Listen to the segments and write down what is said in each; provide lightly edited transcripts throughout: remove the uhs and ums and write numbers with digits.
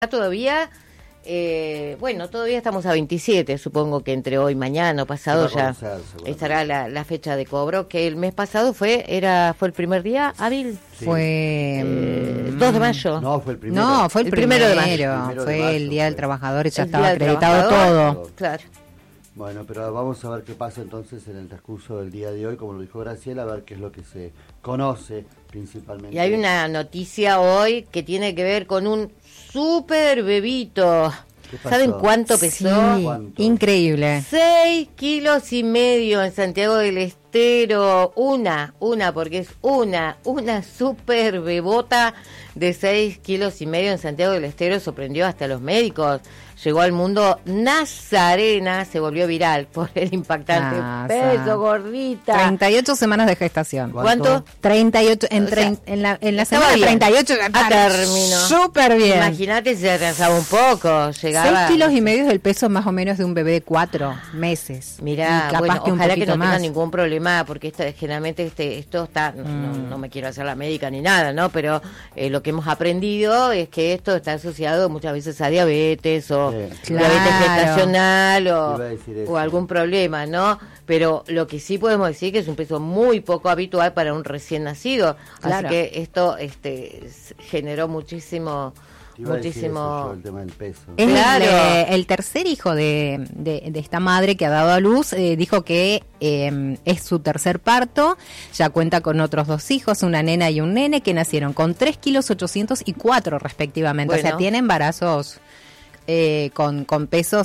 Todavía, todavía estamos a 27, supongo que entre hoy, mañana o pasado ya estará la fecha de cobro, que el mes pasado fue el primer día hábil. Sí. Fue 2 de mayo. No, fue el primero. No, fue el primero de mayo. Fue el Día del Trabajador y ya estaba acreditado todo. Claro. Bueno, pero vamos a ver qué pasa entonces en el transcurso del día de hoy, como lo dijo Graciela, a ver qué es lo que se conoce principalmente. Y hay una noticia hoy que tiene que ver con un super bebito. ¿Saben cuánto pesó? Sí, ¿cuánto? Increíble. 6,5 kilos en Santiago del Estero. Porque es una super bebota de 6,5 kilos en Santiago del Estero. Sorprendió hasta a los médicos. Llegó al mundo Nazarena, se volvió viral por el impactante peso, gordita. 38 semanas de gestación. ¿Cuánto? 38, en la semana bien. 38 ya terminó. Súper bien. Imagínate si se atrasaba un poco, llegaba... 6,5 kilos del peso más o menos de un bebé de 4 meses. Mirá, ojalá que no tenga ningún problema, porque generalmente esto está, no me quiero hacer la médica ni nada, ¿no? Pero lo que hemos aprendido es que esto está asociado muchas veces a diabetes o diabetes gestacional o algún problema, ¿no? Pero lo que sí podemos decir que es un peso muy poco habitual para un recién nacido, así que esto generó muchísimo el tema del peso. Es el tercer hijo de esta madre que ha dado a luz, dijo que es su tercer parto, ya cuenta con otros 2 hijos, una nena y un nene, que nacieron con 3,8 kilos y 4 respectivamente, o sea, tiene embarazos con pesos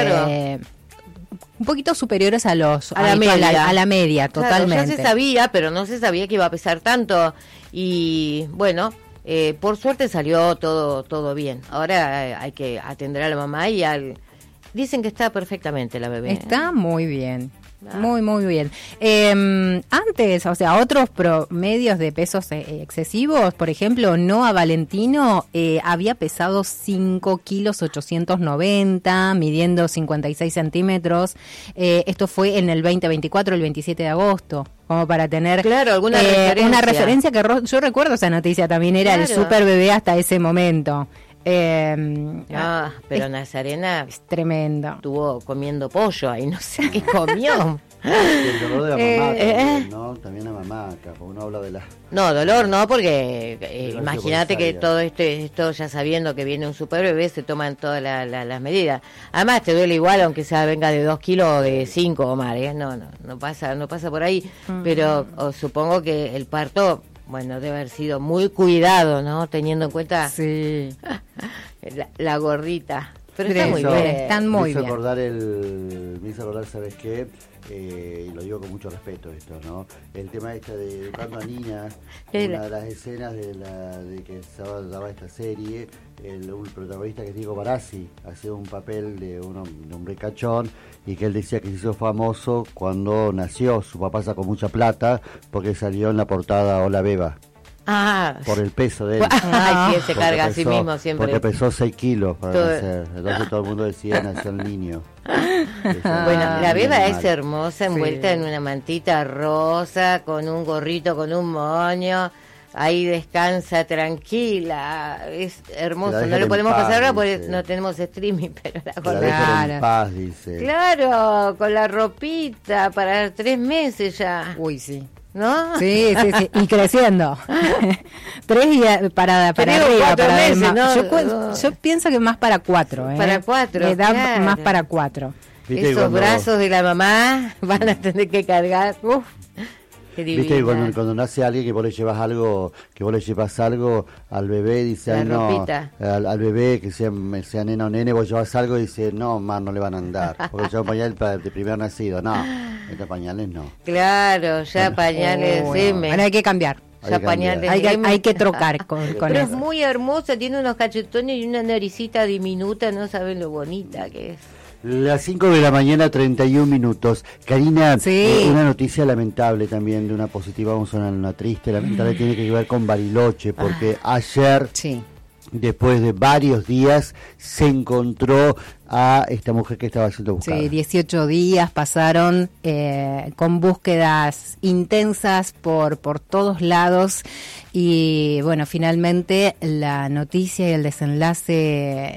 un poquito superiores a la media, totalmente. Ya se sabía, pero no se sabía que iba a pesar tanto, y bueno, por suerte salió todo bien. Ahora hay que atender a la mamá dicen que está perfectamente la bebé. Está muy bien. Muy bien. Antes, o sea, otros promedios de pesos excesivos, por ejemplo, Noah Valentino había pesado 5,890 kilos, midiendo 56 centímetros. Esto fue en el 2024, el 27 de agosto. Como para tener alguna referencia. Una referencia que yo recuerdo esa noticia, también era el super bebé hasta ese momento. Pero Nazarena es tremendo. Estuvo comiendo pollo ahí, no sé qué comió. El dolor de la mamá también, ¿no? También a mamá, acá, uno habla de la... No, dolor no, porque imagínate que todo esto ya sabiendo que viene un super bebé, se toman todas las medidas. Además te duele igual aunque venga de 2 kilos o de 5 o más, no pasa por ahí. Pero supongo que el parto... Bueno, debe haber sido muy cuidado, ¿no? Teniendo en cuenta la gordita. Pero está muy bien. Están muy bien. Me hizo acordar, ¿sabes qué? Y lo digo con mucho respeto esto, ¿no? El tema de educando a niñas, una de las escenas de que se daba esta serie, un protagonista que es Diego Barassi, hacía un papel de un hombre cachón, y que él decía que se hizo famoso cuando nació. Su papá sacó mucha plata porque salió en la portada Hola Beba. Por el peso de él. Sí, se carga a sí mismo siempre. Porque pesó 6 kilos para nacer. Entonces todo el mundo decía, nació el niño. Bueno, la beba es hermosa, envuelta en una mantita rosa, con un gorrito, con un moño. Ahí descansa tranquila, es hermoso. No lo podemos pasar ahora porque no tenemos streaming, pero en paz, dice. Claro, con la ropita para 3 meses ya. Uy, sí. ¿No? Sí, y creciendo. 3 y para arriba, 4 meses, ¿no? Yo pienso que más para 4, Para 4, edad más para 4. Esos brazos de la mamá van a tener que cargar. Viste que cuando nace alguien que vos le llevas algo al bebé, dice, al bebé que sea nena o nene, vos llevas algo y dice, no, más no le van a andar, porque yo pañal de primer nacido, no, estos pañales no. Claro, ya pañales M. Ahora hay que cambiar. Hay que trocar con Pero eso. Es muy hermosa, tiene unos cachetones y una naricita diminuta, no saben lo bonita que es. Las 5 de la mañana, 31 minutos. Karina, una noticia lamentable también de una positiva, vamos a una triste, lamentable, tiene que ver con Bariloche, porque ayer después de varios días se encontró a esta mujer que estaba siendo buscada. Sí, 18 días pasaron con búsquedas intensas por todos lados y bueno, finalmente la noticia y el desenlace